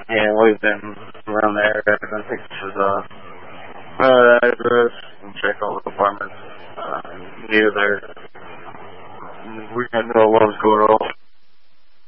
And we've been around the area. I think this is address and check all the apartments near there. We had no alarms going off.